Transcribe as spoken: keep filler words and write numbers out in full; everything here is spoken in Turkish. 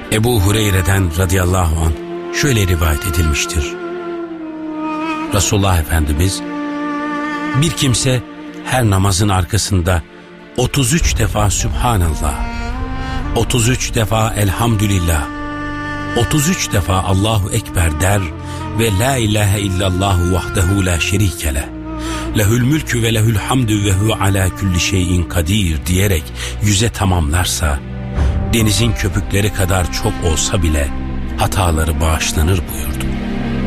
Ebu Hureyre'den radıyallahu anh şöyle rivayet edilmiştir. Resulullah Efendimiz, bir kimse her namazın arkasında otuz üç defa Sübhanallah, otuz üç defa Elhamdülillah, otuz üç defa Allahu Ekber der ve La ilahe illallahu vahdehu la şerikele, lehül mülkü ve lehül hamdü ve hu ala kulli şeyin kadir diyerek yüze tamamlarsa, denizin köpükleri kadar çok olsa bile hataları bağışlanır buyurdu.